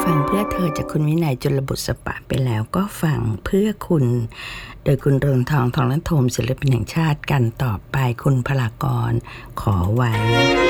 ฟังเพื่อเธอจากคุณวินัยจุลบุษปะไปแล้วก็ฟังเพื่อคุณโดยคุณเรืองทองทองลันโทมศิลปินแห่งชาติกันต่อไปคุณพลากรขอไว้